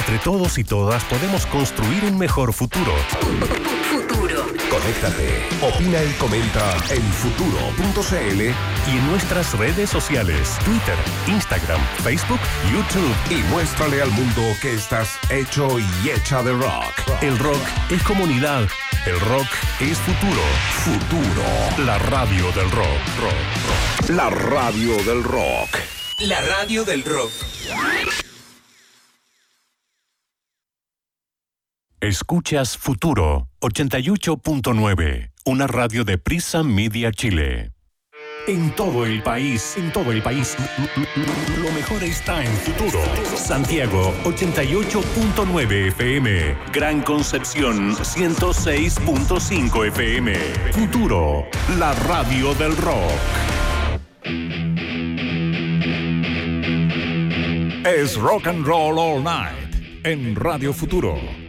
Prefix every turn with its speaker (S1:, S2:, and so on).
S1: Entre todos y todas podemos construir un mejor futuro.
S2: Futuro.
S3: Conéctate, opina y comenta en futuro.cl
S1: y en nuestras redes sociales, Twitter, Instagram, Facebook, YouTube.
S3: Y muéstrale al mundo que estás hecho y hecha de rock.
S1: El rock es comunidad. El rock es futuro.
S3: Futuro.
S1: La radio del rock.
S3: La radio del rock.
S4: La radio del rock.
S1: Escuchas Futuro 88.9, una radio de Prisa Media Chile. En todo el país, lo mejor está en Futuro. Santiago 88.9 FM, Gran Concepción 106.5 FM. Futuro, la radio del rock.
S5: Es Rock and Roll All Night en Radio Futuro.